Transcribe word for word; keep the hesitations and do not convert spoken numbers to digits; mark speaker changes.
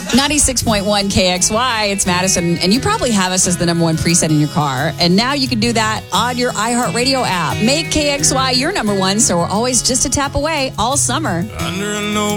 Speaker 1: ninety-six point one K X Y, it's Madison, and you probably have us as the number one preset in your car. And now you can do that on your iHeartRadio app. Make K X Y your number one, so we're always just a tap away all summer.
Speaker 2: Under a no